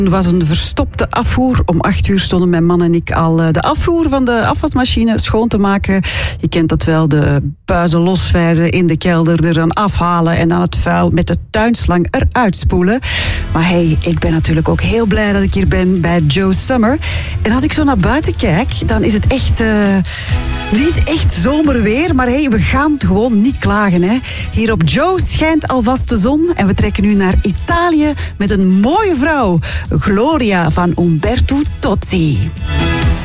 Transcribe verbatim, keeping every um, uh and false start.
Het was een verstopte afvoer. Om acht uur stonden mijn man en ik al de afvoer van de afwasmachine schoon te maken. Je kent dat wel, de buizen losvijzen in de kelder, er dan afhalen en dan het vuil met de tuinslang eruit spoelen. Maar hey, ik ben natuurlijk ook heel blij dat ik hier ben bij Joe Summer. En als ik zo naar buiten kijk, dan is het echt uh, niet echt zomerweer. Maar hey, we gaan gewoon niet klagen. Hè. Hier op Joe schijnt alvast de zon. En we trekken nu naar Italië met een mooie vrouw. Gloria van Umberto Tozzi.